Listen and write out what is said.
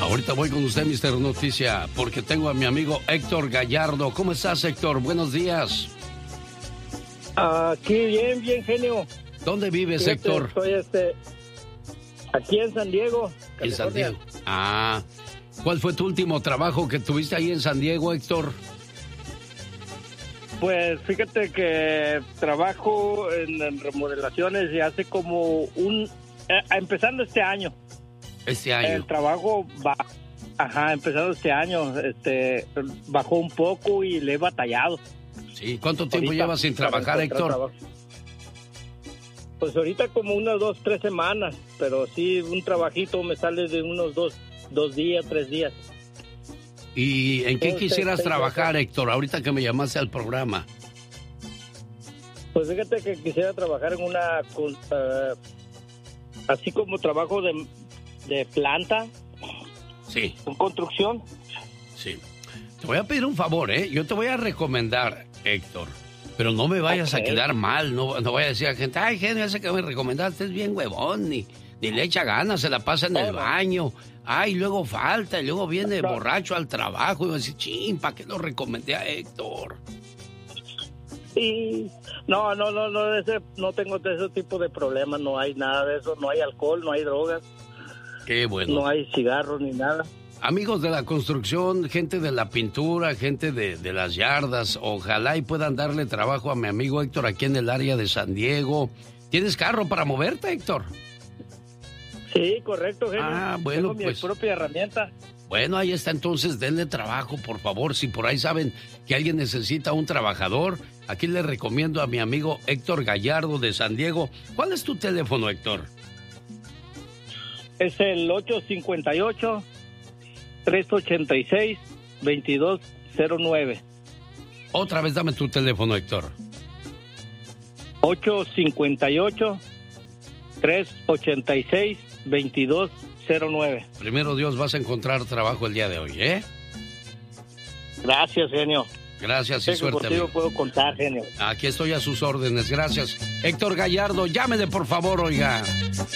Ahorita voy con usted, Mr. Noticia, porque tengo a mi amigo Héctor Gallardo. ¿Cómo estás, Héctor? Buenos días. Aquí bien, genio. ¿Dónde vives, Fíjate, Héctor? Estoy aquí en San Diego, California. En San Diego. ¿Cuál fue tu último trabajo que tuviste ahí en San Diego, Héctor? Pues fíjate que trabajo en remodelaciones y hace como empezando este año. Este año. El trabajo empezando este año, bajó un poco y le he batallado. Sí, ¿cuánto tiempo llevas sin trabajar, Héctor? Trabajo. Pues ahorita como unas 2-3 semanas, pero sí, un trabajito me sale de unos 2 días, 3 días. ¿Y en qué quisieras trabajar, Héctor, ahorita que me llamaste al programa? Pues fíjate que quisiera trabajar en así como trabajo de planta. Sí. En construcción. Sí. Te voy a pedir un favor, ¿eh? Yo te voy a recomendar, Héctor, pero no me vayas a quedar mal, no vaya a decir a la gente, ay, genio, ese que me recomendaste es bien huevón, ni le echa ganas, se la pasa en el baño. Ay, luego falta, y luego viene borracho al trabajo. Y va a decir, chin, ¿para qué lo recomendé a Héctor? Sí, no tengo ese tipo de problemas, no hay nada de eso, no hay alcohol, no hay drogas. Qué bueno. No hay cigarros ni nada. Amigos de la construcción, gente de la pintura, gente de las yardas, ojalá y puedan darle trabajo a mi amigo Héctor aquí en el área de San Diego. ¿Tienes carro para moverte, Héctor? Sí, correcto, genio. Bueno, tengo pues mi propia herramienta. Bueno, ahí está, entonces denle trabajo, por favor. Si por ahí saben que alguien necesita un trabajador, aquí le recomiendo a mi amigo Héctor Gallardo de San Diego. ¿Cuál es tu teléfono, Héctor? Es el 858-386-2209. Otra vez dame tu teléfono, Héctor. 858-386-2209. Primero Dios, vas a encontrar trabajo el día de hoy, ¿eh? Gracias, genio. Gracias y suerte. Contigo puedo contar, genio. Aquí estoy a sus órdenes, gracias. Héctor Gallardo, llámele por favor, oiga.